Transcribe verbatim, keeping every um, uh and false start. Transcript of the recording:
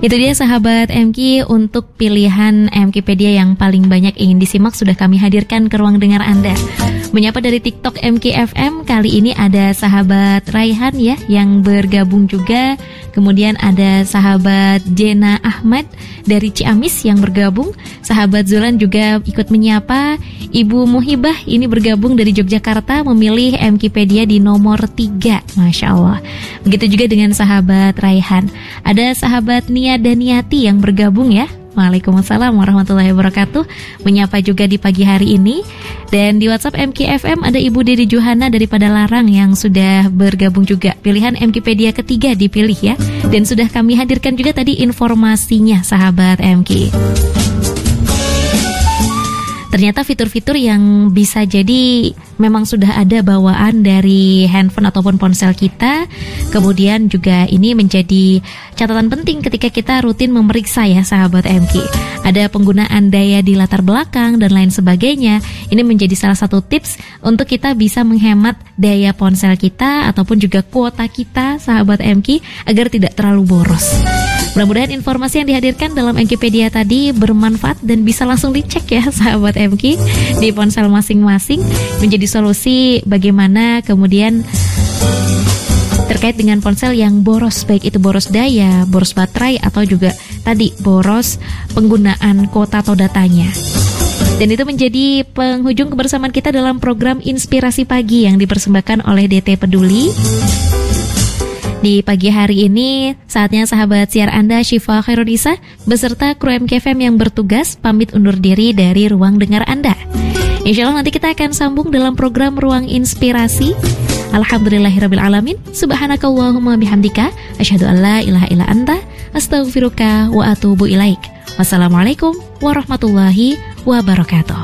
Itu dia sahabat M K, untuk pilihan Mkpedia yang paling banyak ingin disimak sudah kami hadirkan ke ruang dengar Anda. Menyapa dari TikTok M K F M, kali ini ada sahabat Raihan ya yang bergabung juga. Kemudian ada sahabat Jena Ahmad dari Ciamis yang bergabung. Sahabat Zulan juga ikut menyapa. Ibu Muhibah ini bergabung dari Yogyakarta, memilih Mkpedia di nomor tiga. Masya Allah. Begitu juga dengan sahabat Raihan. Ada sahabat Nia Daniati yang bergabung ya. Waalaikumsalam warahmatullahi wabarakatuh. Menyapa juga di pagi hari ini. Dan di WhatsApp M K F M ada Ibu Dede Johana dari Padalarang yang sudah bergabung juga. Pilihan Mkpedia ketiga dipilih ya. Dan sudah kami hadirkan juga tadi informasinya sahabat M K. Ternyata fitur-fitur yang bisa jadi memang sudah ada bawaan dari handphone ataupun ponsel kita. Kemudian juga ini menjadi catatan penting ketika kita rutin memeriksa ya sahabat M K. Ada penggunaan daya di latar belakang dan lain sebagainya. Ini menjadi salah satu tips untuk kita bisa menghemat daya ponsel kita ataupun juga kuota kita sahabat M K agar tidak terlalu boros. Mudah-mudahan informasi yang dihadirkan dalam Mkpedia tadi bermanfaat dan bisa langsung dicek ya sahabat M K di ponsel masing-masing, menjadi solusi bagaimana kemudian terkait dengan ponsel yang boros, baik itu boros daya, boros baterai atau juga tadi boros penggunaan kuota atau datanya. Dan itu menjadi penghujung kebersamaan kita dalam program Inspirasi Pagi yang dipersembahkan oleh D T Peduli. Di pagi hari ini, saatnya sahabat siar Anda Syifa Khairunisa beserta kru M K F M yang bertugas pamit undur diri dari ruang dengar Anda. Insya Allah nanti kita akan sambung dalam program Ruang Inspirasi. Alhamdulillahirrabbilalamin. Subhanakallahumma bihamdika asyhadu an la ilaha illa anta astaghfiruka wa atubu ilaik. Wassalamualaikum warahmatullahi wabarakatuh.